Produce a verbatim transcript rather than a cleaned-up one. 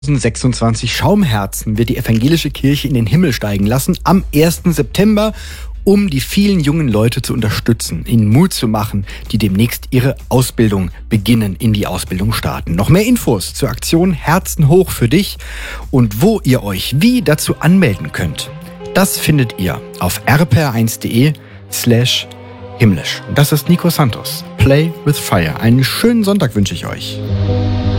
sechsundzwanzig Schaumherzen wird die evangelische Kirche in den Himmel steigen lassen am ersten September, um die vielen jungen Leute zu unterstützen, ihnen Mut zu machen, die demnächst ihre Ausbildung beginnen, in die Ausbildung starten. Noch mehr Infos zur Aktion Herzen hoch für dich und wo ihr euch wie dazu anmelden könnt, das findet ihr auf r p r eins punkt d e slash himmlisch. Das ist Nico Santos. Play with Fire. Einen schönen Sonntag wünsche ich euch.